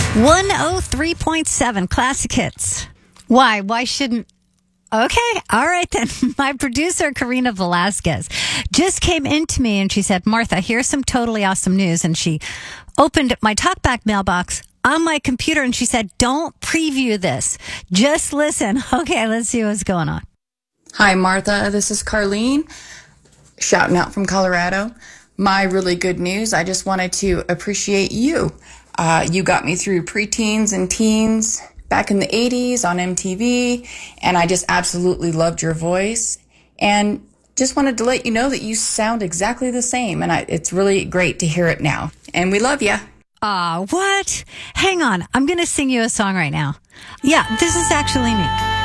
103.7 Classic Hits. Why? Why shouldn't... Okay, all right then. My producer, Karina Velasquez, just came into me and she said, Martha, here's some totally awesome news. And she opened my TalkBack mailbox on my computer and she said, don't preview this. Just listen. Okay, let's see what's going on. Hi, Martha. This is Carlene, shouting out from Colorado. My really good news, I just wanted to appreciate you. You got me through preteens and teens back in the 80s on MTV, and I just absolutely loved your voice. And just wanted to let you know that you sound exactly the same, and it's really great to hear it now. And we love you. What? Hang on. I'm going to sing you a song right now. Yeah, this is actually me.